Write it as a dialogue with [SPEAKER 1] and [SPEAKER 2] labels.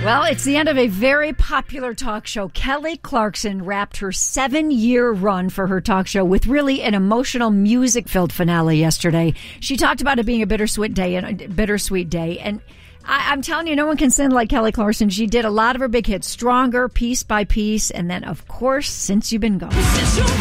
[SPEAKER 1] Well, it's the end of a very popular talk show. Kelly Clarkson wrapped her 7-year run for her talk show with really an emotional, music-filled finale yesterday. She talked about it being a bittersweet day, and I'm telling you, no one can sing like Kelly Clarkson. She did a lot of her big hits, Stronger, Piece by Piece, and then, of course, Since You've Been Gone.